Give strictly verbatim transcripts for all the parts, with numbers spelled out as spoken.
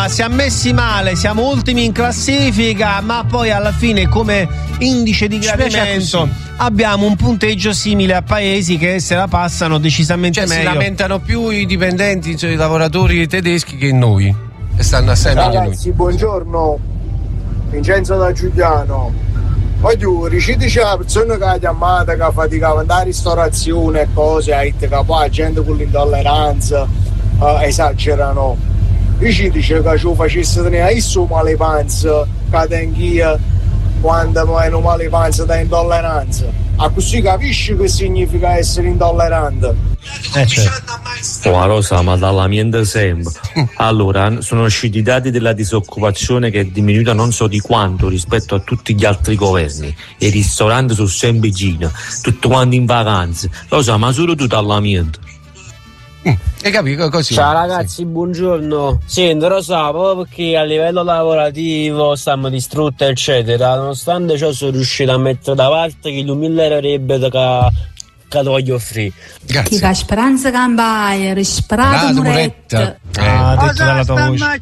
Allora, siamo messi male, siamo ultimi in classifica, ma poi alla fine come indice di gradimento abbiamo un punteggio simile a paesi che se la passano decisamente cioè, meglio. Si lamentano più i dipendenti, cioè i lavoratori tedeschi che noi, e stanno assai meglio noi. Ragazzi, buongiorno, Vincenzo da Giuliano. Poi tu ricitici la persona che ha chiamato, che faticava andare a ristorazione e cose, che poi la gente con l'intolleranza uh, esagerano. Ricitici che ci facesse tenere il male panza, che tengo quando è un male panza da intolleranza. A così capisci che significa essere intollerante. Eh, certo. Oh, Rosa, ma dalla mia sempre. Allora, sono usciti i dati della disoccupazione che è diminuita non so di quanto rispetto a tutti gli altri governi. I ristoranti sono sempre pieni, tutti quanti in vacanze. Rosa, ma solo tu dalla mia. Mm, hai capito così? Ciao ragazzi, buongiorno. Senti, lo so, proprio perché a livello lavorativo stiamo distrutti eccetera, nonostante ciò sono riuscito a mettere da parte che mille euro che che lo voglio offrire. Che la speranza cambaia, respirata muretta. Ah, detto dalla tua voce.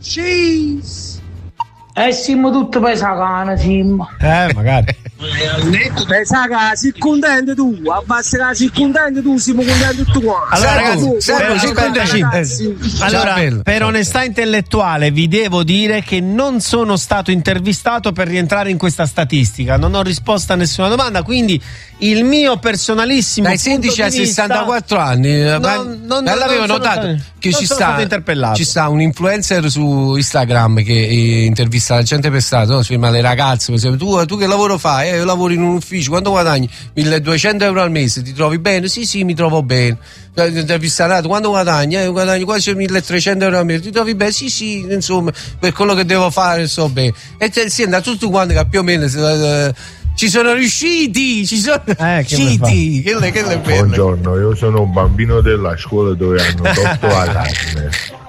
Eh siamo tutti per la cana, siamo. Eh, magari. Per la cana, sei contento tu, abbassa che sei contento tu, siamo contenti tutti quanti. Allora ragazzi, Servo, per, servo, aspetta, ragazzi. allora, per onestà intellettuale vi devo dire che non sono stato intervistato per rientrare in questa statistica, non ho risposto a nessuna domanda, quindi il mio personalissimo dai sedici a sessantaquattro anni non, non, l'avevo notato che ci sta, ci sta un influencer su Instagram che intervista la gente per strada, no? Si firma le ragazze, per esempio, tu, tu che lavoro fai? Eh, io lavoro in un ufficio, quanto guadagni? milleduecento euro al mese, ti trovi bene? Sì sì, mi trovo bene. Intervistato, quanto guadagni? Eh, guadagni quasi milletrecento euro al mese, ti trovi bene? Sì sì, insomma, per quello che devo fare so bene. E te, sì, da tutti quanti che più o meno eh, ci sono riusciti, ci sono eh, riusciti. Che le, che le Buongiorno, io sono un bambino della scuola dove hanno tolto la carne.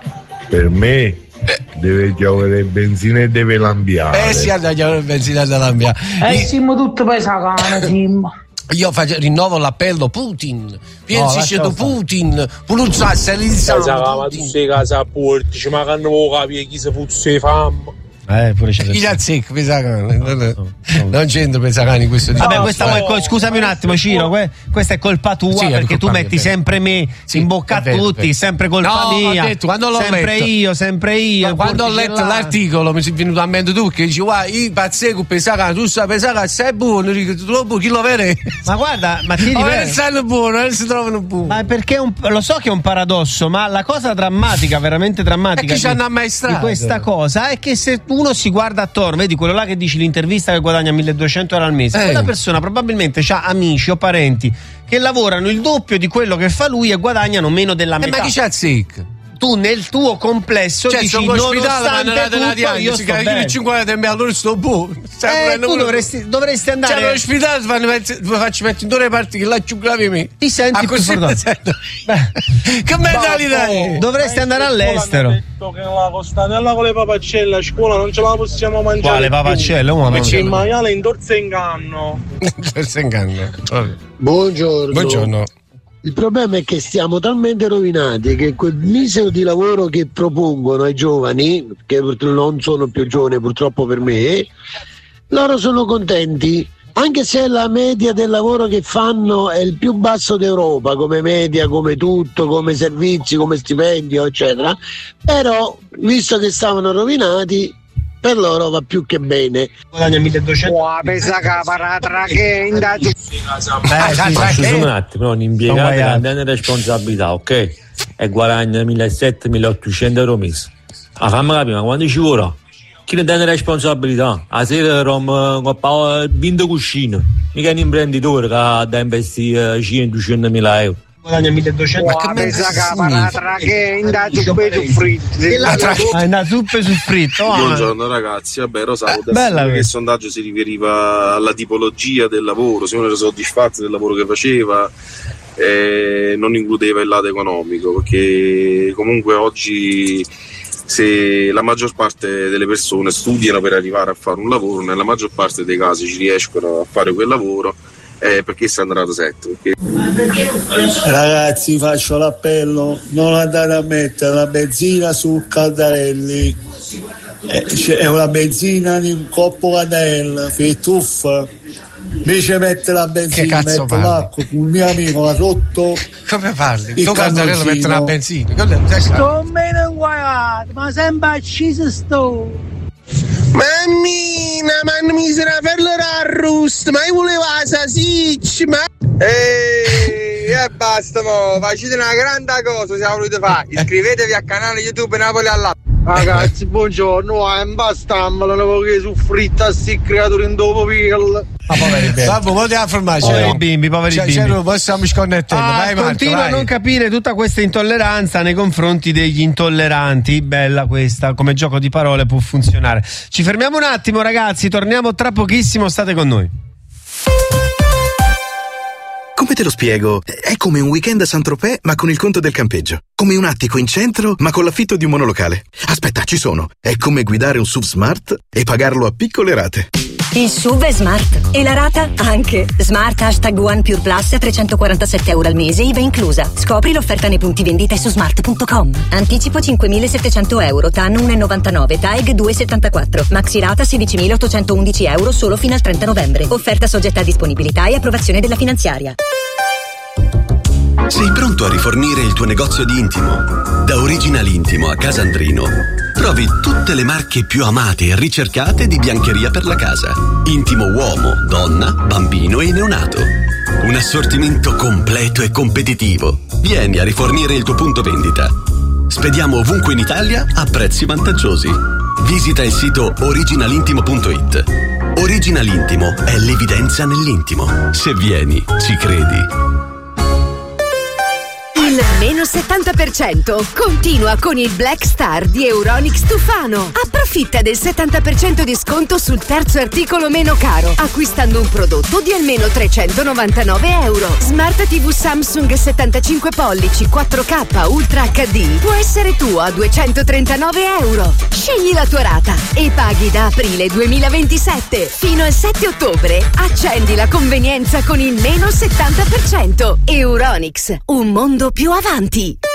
Per me deve giocare benzina e deve lambiare. Eh sì, ha giocare benzina e deve lambiare. Eh siamo tutti per la cana, siamo. Io faccio, rinnovo l'appello Putin, pensi no, tu Putin, Puluzzasse l'Insano. Ma tu sei casa a porti, ci mancano capire chi si fosse fame. Eh, pure c'è il azzecco, Pesacani, non c'entro Pesacani in questo Vabbè, questa poi, scusami un attimo, Ciro, que- questa è colpa tua, sì, perché tu metti mia, sempre me sì, in bocca a tutti, vero. Sempre colpa no, mia. Ho detto, quando l'ho sempre letto, io, sempre io. Quando ho letto là. L'articolo mi è venuto a mente tu che dici, guarda, io pazzesco Pesacani, tu sai Pesacani, sei buono, tu lo buono, chi lo vede? Ma guarda, ma ti dico, non stanno buono, non si trovano buono. Ma perché è un, lo so che è un paradosso, ma la cosa drammatica, veramente drammatica è che di, di questa cosa è che se uno si guarda attorno, vedi quello là che dici l'intervista che guadagna milleduecento euro al mese, eh. quella persona probabilmente ha amici o parenti che lavorano il doppio di quello che fa lui e guadagnano meno della metà. Eh, ma chi c'ha zecca? Tu nel tuo complesso cioè, dici sono ospedale ma non è tutto, una diagnosi, io sto bene. cinquanta e allora sto buono. Eh, tu dovresti, dovresti andare cioè all'ospedale faccio mettere in due parti che là più gravi me. Ti senti più fortunato. Che mentalità è? Dovresti andare all'estero. Che la costanella con le papaccelle a scuola non ce la possiamo mangiare. Quale papaccelle? Uomo, c'è il maiale in dorso in canno. Dorso in canno. Buongiorno. Buongiorno. Il problema è che stiamo talmente rovinati che quel misero di lavoro che propongono ai giovani, che non sono più giovani purtroppo per me, loro sono contenti, anche se la media del lavoro che fanno è il più basso d'Europa, come media, come tutto, come servizi, come stipendio, eccetera, però visto che stavano rovinati, per loro va più che bene. Guadagna milleduecento. Wow, pensa che paratra che indagine. Scusami un attimo, un impiegato che ha delle responsabilità, ok? E guadagna millesettecento milleottocento euro mese. Ma fammi capire, ma quando ci vorrà? Chi ne dà le responsabilità? A sera rom venti cuscine. Mica un imprenditore che ha da investire cento mila euro. Guadagna milleduecento. Ma che pensa che paratra che indagine zuppe soffritte. Ah, una zuppe soffritto. Buongiorno ragazzi, vabbè lo sapevo che il sondaggio si riferiva alla tipologia del lavoro, se uno era soddisfatto del lavoro che faceva, eh, non includeva il lato economico, perché comunque oggi se la maggior parte delle persone studiano per arrivare a fare un lavoro, nella maggior parte dei casi ci riescono a fare quel lavoro, eh, perché stanno dato sette. Perché... Ragazzi, faccio l'appello, non andate a mettere la benzina su Caldarelli, Eh, c'è una benzina in un coppo cannella, che tuffa. Invece mette la benzina, mette parli? l'acqua con un mio amico là sotto. Come parli? Tu Cantarello mette la benzina. Sto meno inguaiato, ma sempre acceso sto. Mammina, ma non mi sarà ferlare a rusto, ma io volevo la salsiccia, ma... Ehi, e basta mo, facete una grande cosa, siamo voluti fare. Iscrivetevi al canale YouTube Napoli alla. Ragazzi, buongiorno, eh, bastammola, non voglio soffritta sti creatori in dopo pirla. Ma poveri bimbi. Vabbè, poteva fermarci. Poveri bimbi, poveri cioè, bimbi. Cioè, possiamo sconnettendo. Ah, vai, Marco, continua vai. a non capire tutta questa intolleranza nei confronti degli intolleranti. Bella questa, come gioco di parole può funzionare. Ci fermiamo un attimo, ragazzi, torniamo tra pochissimo, state con noi. Come te lo spiego? È come un weekend a Saint-Tropez ma con il conto del campeggio. Come un attico in centro ma con l'affitto di un monolocale. Aspetta, ci sono. È come guidare un S U V Smart e pagarlo a piccole rate. Il S U V è smart e la rata anche. Smart hashtag One Pure Plus a trecentoquarantasette euro al mese, I V A inclusa. Scopri l'offerta nei punti vendita e su smart punto com. Anticipo cinquemilasettecento euro, T A N uno virgola novantanove, T A E G due virgola settantaquattro. Maxi rata sedicimilaottocentoundici euro solo fino al trenta novembre. Offerta soggetta a disponibilità e approvazione della finanziaria. Sei pronto a rifornire il tuo negozio di intimo? Da Original Intimo a Casandrino trovi tutte le marche più amate e ricercate di biancheria per la casa. Intimo uomo, donna, bambino e neonato. Un assortimento completo e competitivo. Vieni a rifornire il tuo punto vendita. Spediamo ovunque in Italia a prezzi vantaggiosi. Visita il sito original intimo punto it. Original Intimo è l'evidenza nell'intimo. Se vieni, ci credi. Il meno settanta per cento continua con il Black Star di Euronics Tufano. Approfitta del settanta per cento di sconto sul terzo articolo meno caro, acquistando un prodotto di almeno trecentonovantanove euro. Smart tivù Samsung settantacinque pollici quattro K Ultra acca di può essere tuo a duecentotrentanove euro. Scegli la tua rata e paghi da aprile duemilaventisette fino al sette ottobre. Accendi la convenienza con il meno settanta per cento. Euronics, un mondo più avanti.